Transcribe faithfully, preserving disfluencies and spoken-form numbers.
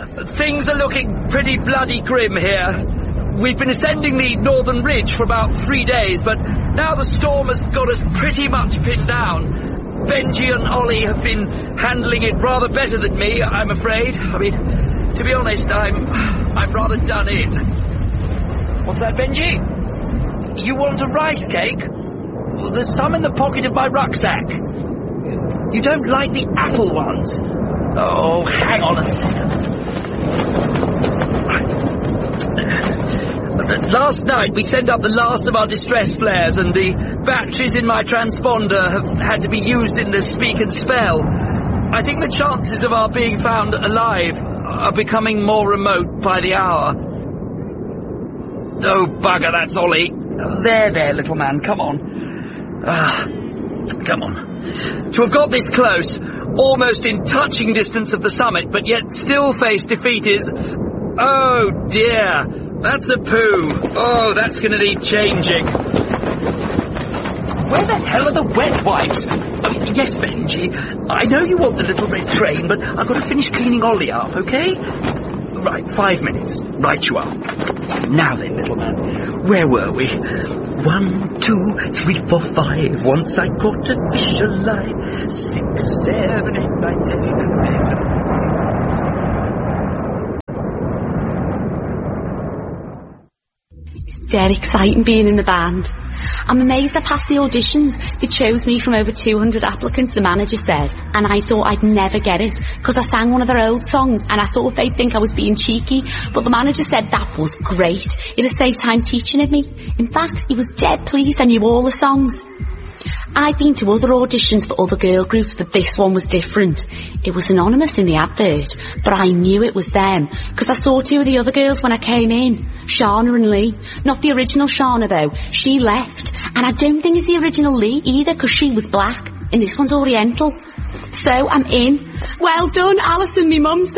things are looking pretty bloody grim here. We've been ascending the northern ridge for about three days, but now the storm has got us pretty much pinned down. Benji and Ollie have been handling it rather better than me, I'm afraid. I mean, to be honest, I'm... I'm rather done in. What's that, Benji? You want a rice cake? Well, there's some in the pocket of my rucksack. You don't like the apple ones? Oh, hang on a second. Last night we sent up the last of our distress flares, and the batteries in my transponder have had to be used in the speak and spell. I think the chances of our being found alive are becoming more remote by the hour. Oh, bugger, that's Ollie. There, there, little man, come on. Ah, come on. To have got this close, almost in touching distance of the summit, but yet still face defeat is... Oh, dear. That's a poo. Oh, that's going to need changing. Where the hell are the wet wipes? I mean, yes, Benji, I know you want the little red train, but I've got to finish cleaning Ollie up, okay? Right, five minutes. Right you are. Now then, little man, where were we? One, two, three, four, five. Once I caught a fish alive. Six, seven, eight, nine, ten, eleven. Dead exciting being in the band. I'm amazed I passed the auditions. They chose me from over two hundred applicants, the manager said, and I thought I'd never get it because I sang one of their old songs and I thought they'd think I was being cheeky, but the manager said that was great. It had saved time teaching of me. In fact, he was dead pleased I knew all the songs. I'd been to other auditions for other girl groups, but this one was different. It was anonymous in the advert, but I knew it was them, because I saw two of the other girls when I came in. Shauna and Lee. Not the original Shauna, though. She left. And I don't think it's the original Lee, either, because she was black, and this one's Oriental. So, I'm in. Well done, Alison, me mum said.